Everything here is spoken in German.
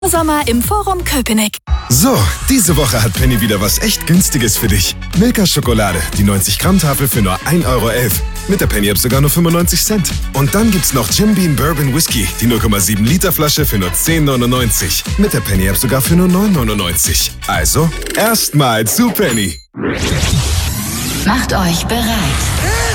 Sommer im Forum Köpenick. So, diese Woche hat Penny wieder was echt Günstiges für dich. Milka Schokolade, die 90 Gramm Tafel für nur 1,11 €. Mit der Penny-App sogar nur 95 Cent. Und dann gibt's noch Jim Beam Bourbon Whisky, die 0,7 Liter Flasche für nur 10,99. Mit der Penny-App sogar für nur 9,99. Also, erstmal zu Penny. Macht euch bereit.